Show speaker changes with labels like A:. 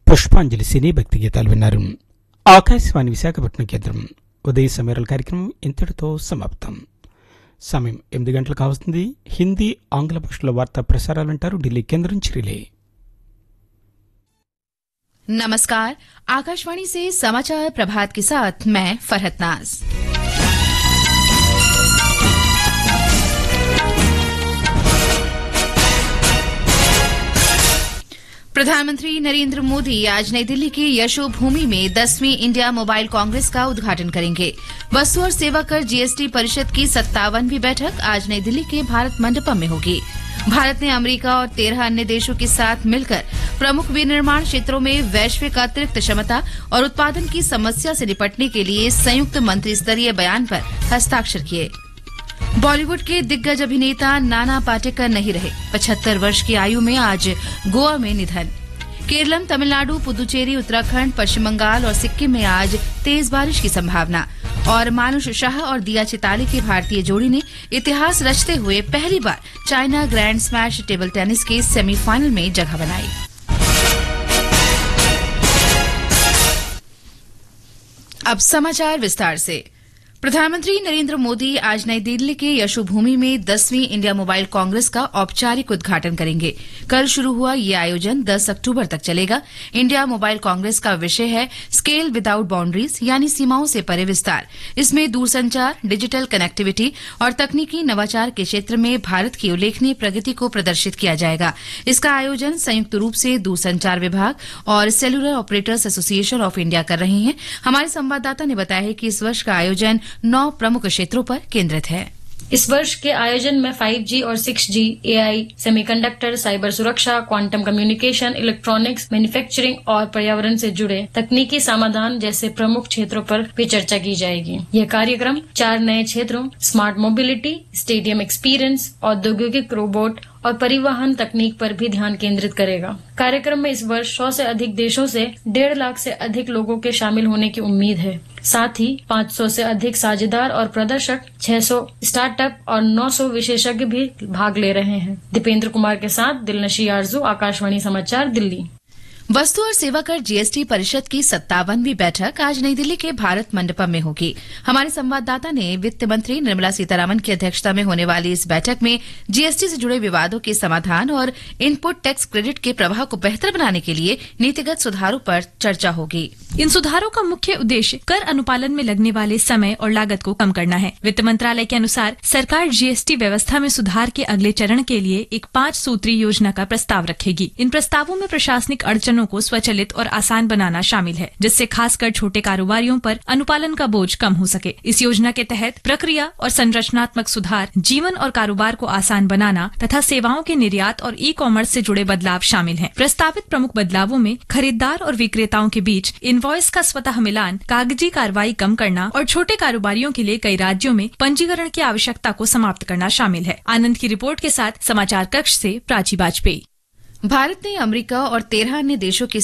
A: పుష్పాంజలి సినీ భక్తి గీతాలు విన్నారు. ఆకాశవాణి విశాఖపట్నం కేంద్రం ఉదయ సమీరాల కార్యక్రమం ఇంతటితో సమాప్తం. సమయం 8 గంటలు కావస్తుంది. హిందీ ఆంగ్ల భాషలో వార్తా ప్రసారాలు అంటారు ఢిల్లీ కేంద్రం నుంచి రిలే.
B: नमस्कार, आकाशवाणी से समाचार प्रभात के साथ मैं फरहत नाज। प्रधानमंत्री नरेंद्र मोदी आज नई दिल्ली के यशोभूमि में 10वीं इंडिया मोबाइल कांग्रेस का उद्घाटन करेंगे। वस्तु और सेवा कर जीएसटी परिषद की 57वीं बैठक आज नई दिल्ली के भारत मंडपम में होगी। भारत ने अमेरिका और 13 अन्य देशों के साथ मिलकर प्रमुख विनिर्माण क्षेत्रों में वैश्विक अतिरिक्त क्षमता और उत्पादन की समस्या से निपटने के लिए संयुक्त मंत्री स्तरीय बयान पर हस्ताक्षर किए। बॉलीवुड के दिग्गज अभिनेता नाना पाटेकर नहीं रहे। 75 वर्ष की आयु में आज गोवा में निधन। केरलम, तमिलनाडु, पुदुचेरी, उत्तराखंड, पश्चिम बंगाल और सिक्किम में आज तेज बारिश की संभावना। और मानुष शाह और दिया चिताली की भारतीय जोड़ी ने इतिहास रचते हुए पहली बार China grand smash table tennis के सेमीफाइनल में जगह बनाई। अब समाचार विस्तार से। प्रधानमंत्री नरेंद्र मोदी आज नई दिल्ली के यशोभूमि में 10वीं इंडिया मोबाइल कांग्रेस का औपचारिक उद्घाटन करेंगे। कल शुरू हुआ ये आयोजन 10 अक्टूबर तक चलेगा। इंडिया मोबाइल कांग्रेस का विषय है स्केल विदाउट बाउंड्रीज, यानी सीमाओं से परे विस्तार। इसमें दूरसंचार, डिजिटल कनेक्टिविटी और तकनीकी नवाचार के क्षेत्र में भारत की उल्लेखनीय प्रगति को प्रदर्शित किया जाएगा। इसका आयोजन संयुक्त रूप से दूरसंचार विभाग और cellular operators association of India कर रहे हैं। हमारे संवाददाता ने बताया है कि इस वर्ष का आयोजन 9 प्रमुख क्षेत्रों पर केंद्रित है।
C: इस वर्ष के आयोजन में 5G और 6G, AI, सेमीकंडक्टर, साइबर सुरक्षा, क्वांटम कम्युनिकेशन, इलेक्ट्रॉनिक्स, मैन्युफैक्चरिंग और पर्यावरण से जुड़े तकनीकी समाधान जैसे प्रमुख क्षेत्रों पर भी चर्चा की जाएगी। यह कार्यक्रम 4 नए क्षेत्रों स्मार्ट मोबिलिटी, स्टेडियम एक्सपीरियंस, औद्योगिक रोबोट और परिवहन तकनीक पर भी ध्यान केंद्रित करेगा। कार्यक्रम में इस वर्ष 100 से अधिक देशों से 1.5 लाख से अधिक लोगों के शामिल होने की उम्मीद है। साथ ही 500 से अधिक साझेदार और प्रदर्शक, 600 स्टार्टअप और 900 विशेषज्ञ भी भाग ले रहे हैं। दीपेंद्र कुमार के साथ दिलनशी आरजू, आकाशवाणी समाचार, दिल्ली।
B: वस्तु और सेवा कर जीएसटी परिषद की 57वीं बैठक आज नई दिल्ली के भारत मंडपम में होगी। हमारे संवाददाता ने वित्त मंत्री निर्मला सीतारामन की अध्यक्षता में होने वाली इस बैठक में जीएसटी से जुड़े विवादों के समाधान और इनपुट टैक्स क्रेडिट के प्रवाह को बेहतर बनाने के लिए नीतिगत सुधारों पर चर्चा होगी।
D: इन सुधारों का मुख्य उद्देश्य कर अनुपालन में लगने वाले समय और लागत को कम करना है। वित्त मंत्रालय के अनुसार सरकार जीएसटी व्यवस्था में सुधार के अगले चरण के लिए एक 5 सूत्री योजना का प्रस्ताव रखेगी। इन प्रस्तावों में प्रशासनिक अड़चनों को स्वचालित और आसान बनाना शामिल है, जिससे खासकर छोटे कारोबारियों पर अनुपालन का बोझ कम हो सके। इस योजना के तहत प्रक्रिया और संरचनात्मक सुधार, जीवन और कारोबार को आसान बनाना तथा सेवाओं के निर्यात और ई कॉमर्स से जुड़े बदलाव शामिल हैं। प्रस्तावित प्रमुख बदलावों में खरीदार और विक्रेताओं के बीच इनवॉइस का स्वतः मिलान, कागजी कार्रवाई कम करना और छोटे कारोबारियों के लिए कई राज्यों में पंजीकरण की आवश्यकता को समाप्त करना शामिल है। आनंद की रिपोर्ट के साथ समाचार कक्ष से प्राची वाजपेयी।
B: भारत ने अमेरिका और 13 अन्य देशों के